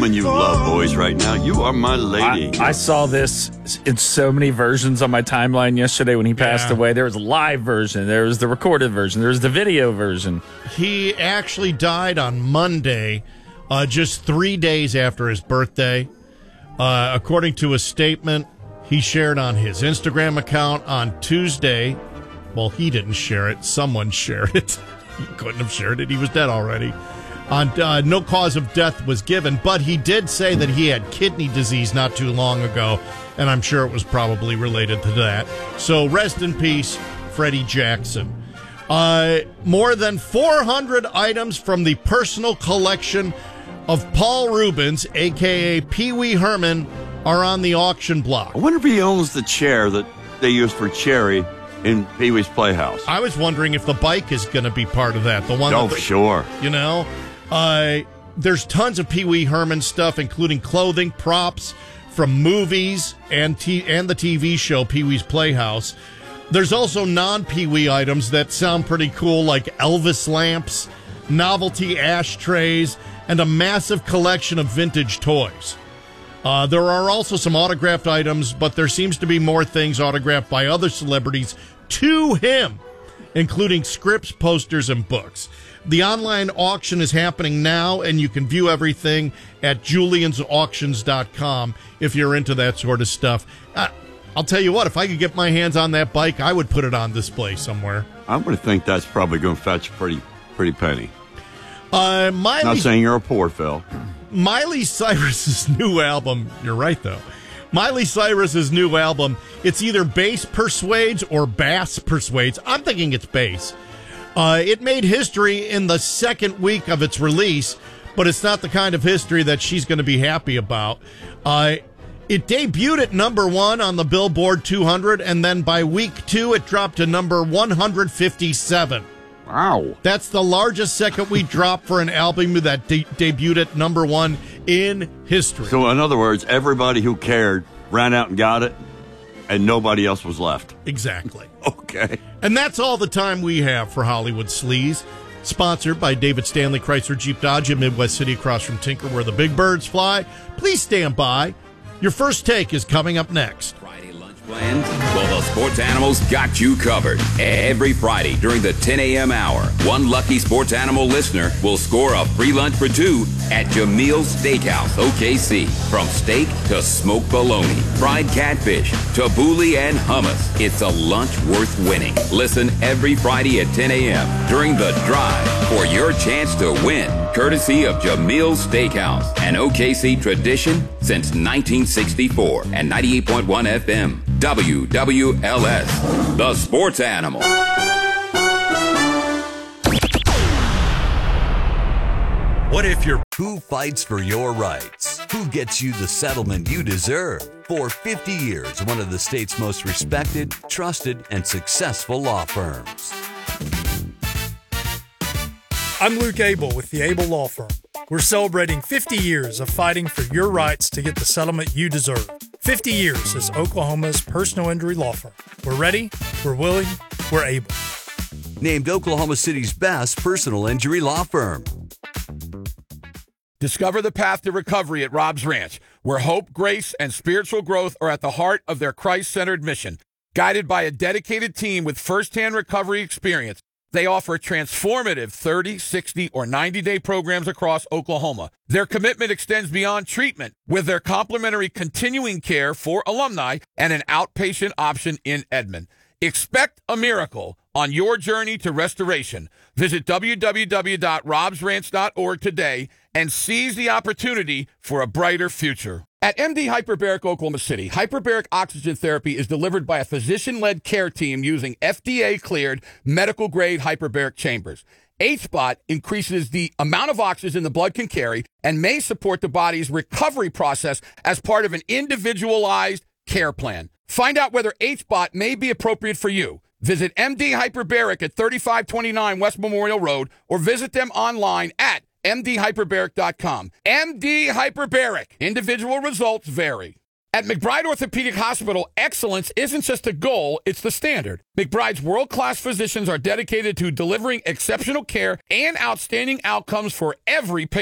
woman you love, boys, right now. You are my lady. I saw this in so many versions on my timeline yesterday when he passed away. There was a live version. There was the recorded version. There was the video version. He actually died on Monday, just 3 days after his birthday. According to a statement he shared on his Instagram account on Tuesday. Well, he didn't share it. Someone shared it. He couldn't have shared it. He was dead already. No cause of death was given, but he did say that he had kidney disease not too long ago, and I'm sure it was probably related to that. So rest in peace, Freddie Jackson. More than 400 items from the personal collection of Paul Rubens, a.k.a. Pee Wee Herman, are on the auction block. I wonder if he owns the chair that they used for Cherry in Pee Wee's Playhouse. I was wondering if the bike is going to be part of that. The one. Oh, sure. You know, there's tons of Pee Wee Herman stuff, including clothing, props from movies and the TV show Pee Wee's Playhouse. There's also non-Pee Wee items that sound pretty cool, like Elvis lamps, novelty ashtrays, and a massive collection of vintage toys. There are also some autographed items, but there seems to be more things autographed by other celebrities to him, including scripts, posters, and books. The online auction is happening now, and you can view everything at juliansauctions.com if you're into that sort of stuff. I'll tell you what, if I could get my hands on that bike, I would put it on display somewhere. I would think that's probably going to fetch a pretty penny. Not saying you're a poor Phil. Miley Cyrus's new album, you're right though, Miley Cyrus's new album, it's either Bass Persuades or Bass Persuades. I'm thinking it's Bass. It made history in the second week of its release, but it's not the kind of history that she's going to be happy about. It debuted at number 1 on the Billboard 200, and then by week 2, it dropped to number 157. Wow. That's the largest second-week drop for an album that debuted at number 1 in history. So, in other words, everybody who cared ran out and got it, and nobody else was left. Exactly. Okay. And that's all the time we have for Hollywood Sleaze. Sponsored by David Stanley Chrysler Jeep Dodge in Midwest City across from Tinker, where the big birds fly. Please stand by. Your first take is coming up next. Friday lunch plans? Well, the Sports Animals got you covered. Every Friday during the 10 a.m. hour, one lucky Sports Animal listener will score a free lunch for 2 at Jamil's Steakhouse, OKC. From steak to smoked bologna, fried catfish, tabbouleh, and hummus, it's a lunch worth winning. Listen every Friday at 10 a.m. during the drive for your chance to win. Courtesy of Jamil's Steakhouse, an OKC tradition since 1964 and 98.1 FM. WWLS, the Sports Animal. What if who fights for your rights? Who gets you the settlement you deserve? For 50 years, one of the state's most respected, trusted, and successful law firms. I'm Luke Abel with the Abel Law Firm. We're celebrating 50 years of fighting for your rights to get the settlement you deserve. 50 years as Oklahoma's personal injury law firm. We're ready, we're willing, we're able. Named Oklahoma City's best personal injury law firm. Discover the path to recovery at Rob's Ranch, where hope, grace, and spiritual growth are at the heart of their Christ-centered mission. Guided by a dedicated team with firsthand recovery experience, they offer transformative 30, 60, or 90-day programs across Oklahoma. Their commitment extends beyond treatment with their complimentary continuing care for alumni and an outpatient option in Edmond. Expect a miracle on your journey to restoration. Visit www.robsranch.org today and seize the opportunity for a brighter future. At MD Hyperbaric Oklahoma City, hyperbaric oxygen therapy is delivered by a physician-led care team using FDA-cleared medical-grade hyperbaric chambers. H-Spot increases the amount of oxygen the blood can carry and may support the body's recovery process as part of an individualized care plan. Find out whether H-Spot may be appropriate for you. Visit MD Hyperbaric at 3529 West Memorial Road or visit them online at mdhyperbaric.com. MD Hyperbaric. Individual results vary. At McBride Orthopedic Hospital, excellence isn't just a goal, it's the standard. McBride's world-class physicians are dedicated to delivering exceptional care and outstanding outcomes for every patient.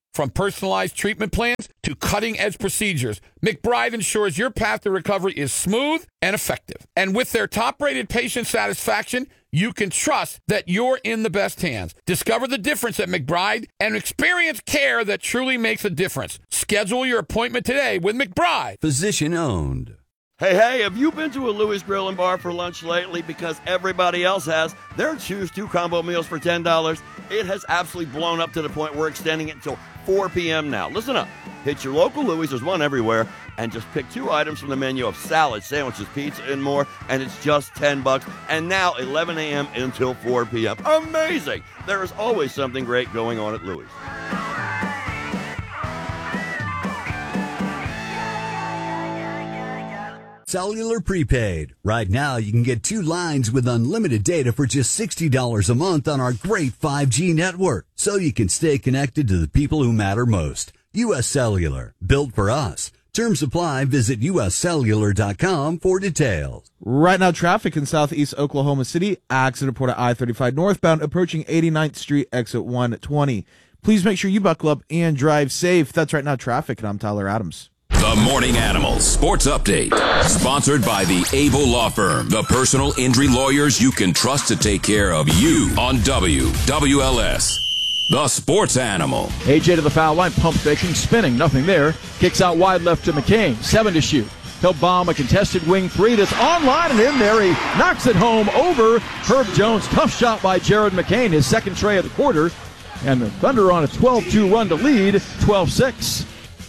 From personalized treatment plans to cutting-edge procedures, McBride ensures your path to recovery is smooth and effective. And with their top-rated patient satisfaction, you can trust that you're in the best hands. Discover the difference at McBride and experience care that truly makes a difference. Schedule your appointment today with McBride. Physician owned. Hey, have you been to a Louis Grill and Bar for lunch lately? Because everybody else has. Their Choose 2 combo meals for $10. It has absolutely blown up to the point we're extending it until 4 p.m. now. Listen up. Hit your local Louis, there's one everywhere, and just pick 2 items from the menu of salad, sandwiches, pizza, and more, and it's just $10. And now 11 a.m. until 4 p.m. Amazing! There is always something great going on at Louis. Cellular prepaid. Right now, you can get 2 lines with unlimited data for just $60 a month on our great 5G network, so you can stay connected to the people who matter most. U.S. Cellular. Built for us. Terms apply. Visit uscellular.com for details. Right now, traffic in southeast Oklahoma City. Accident report at I-35 northbound, approaching 89th Street, exit 120. Please make sure you buckle up and drive safe. That's right now traffic, and I'm Tyler Adams. The Morning Animals Sports Update, sponsored by the Able Law Firm, the personal injury lawyers you can trust to take care of you on WWLS. The Sports Animal. AJ to the foul line, pump faking, spinning, nothing there. Kicks out wide left to McCain, 7 to shoot. He'll bomb a contested wing 3 that's online and in there. He knocks it home over Herb Jones. Tough shot by Jared McCain, his second tray of the quarter. And the Thunder on a 12-2 run to lead, 12-6.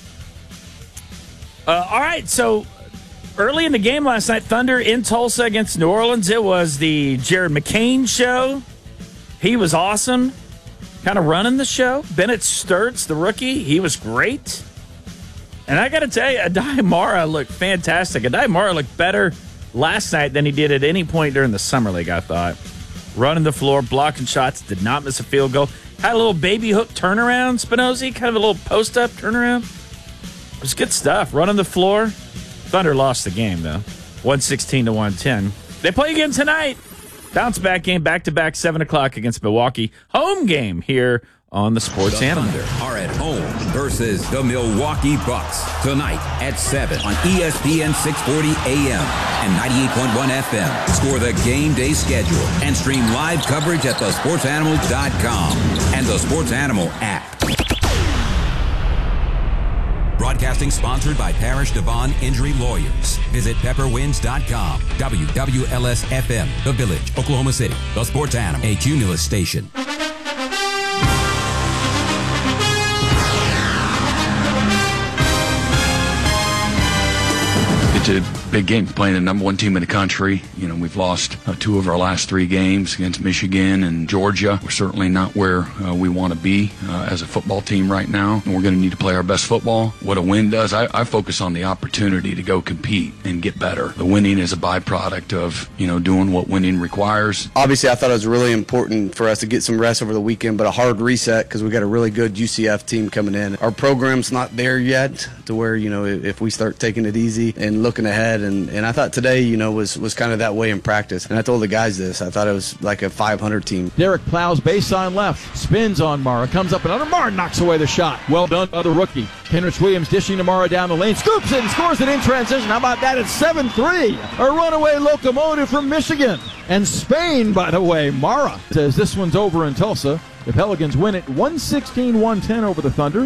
All right, so early in the game last night, Thunder in Tulsa against New Orleans. It was the Jared McCain show. He was awesome, kind of running the show. Bennett Sturtz, the rookie, he was great. And I got to tell you, Adai Mara looked fantastic. Adai Mara looked better last night than he did at any point during the Summer League, I thought. Running the floor, blocking shots, did not miss a field goal. Had a little baby hook turnaround, Spinozzi, kind of a little post-up turnaround. It was good stuff. Running the floor. Thunder lost the game, though. 116-110. They play again tonight. Bounce-back game, back-to-back, 7 o'clock against Milwaukee. Home game here on the Sports Animal. The Thunder are at home versus the Milwaukee Bucks tonight at 7 on ESPN 640 AM and 98.1 FM. Score the game day schedule and stream live coverage at thesportsanimal.com and the Sports Animal app. Broadcasting sponsored by Parish Devon Injury Lawyers. Visit pepperwinds.com. WWLS-FM, The Village, Oklahoma City. The Sports Animal, a Cumulus station. It's a big game, playing the number 1 team in the country. You know, we've lost 2 of our last 3 games against Michigan and Georgia. We're certainly not where we want to be as a football team right now. And we're going to need to play our best football. What a win does, I focus on the opportunity to go compete and get better. The winning is a byproduct of, doing what winning requires. Obviously, I thought it was really important for us to get some rest over the weekend, but a hard reset because we got a really good UCF team coming in. Our program's not there yet to where, if we start taking it easy and looking ahead, and I thought today, was kind of that way in practice. And I told the guys this. I thought it was like a 500 team. Derek plows baseline left, spins on Mara, comes up and under. Mara knocks away the shot. Well done by the rookie. Henrich Williams dishing to Mara down the lane, scoops it and scores it in transition. How about that? It's 7-3. A runaway locomotive from Michigan. And Spain, by the way, Mara says this one's over in Tulsa. The Pelicans win it 116-110 over the Thunder.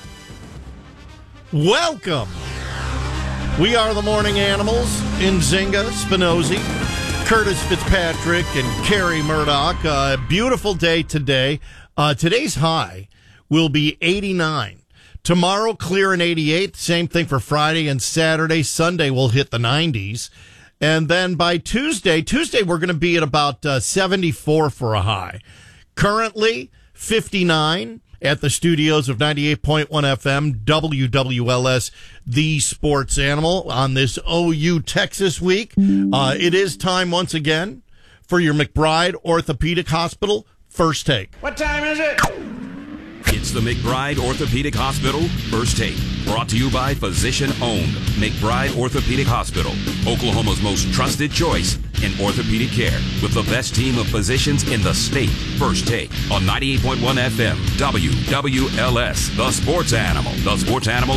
Welcome. We are the Morning Animals. Nzinga, Spinozzi, Curtis Fitzpatrick, and Carrie Murdoch. A beautiful day today. Today's high will be 89. Tomorrow, clear and 88. Same thing for Friday and Saturday. Sunday will hit the 90s. And then by Tuesday, we're going to be at about 74 for a high. Currently, 59 at the studios of 98.1 FM, WWLS, the Sports Animal, on this OU Texas week. It is time once again for your McBride Orthopedic Hospital First Take. What time is it? It's the McBride Orthopedic Hospital First Take. Brought to you by physician-owned McBride Orthopedic Hospital, Oklahoma's most trusted choice in orthopedic care, with the best team of physicians in the state. First Take on 98.1 FM, WWLS, The Sports Animal. The Sports Animal